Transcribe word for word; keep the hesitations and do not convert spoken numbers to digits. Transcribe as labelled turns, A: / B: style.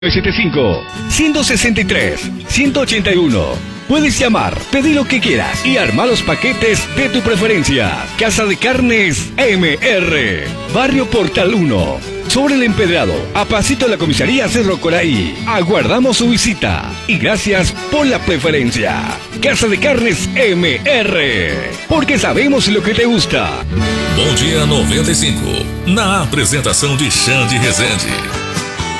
A: setenta y cinco, ciento sesenta y tres, ciento ochenta y uno. Puedes llamar, pedir lo que quieras y armar los paquetes de tu preferencia. Casa de Carnes M R, Barrio Portal uno, sobre el Empedrado, a pasito de la comisaría Cerro Coraí. Aguardamos su visita y gracias por la preferencia. Casa de Carnes M R, porque sabemos lo que te gusta.
B: Bom Dia noventa e cinco, na apresentação de Xande Rezende.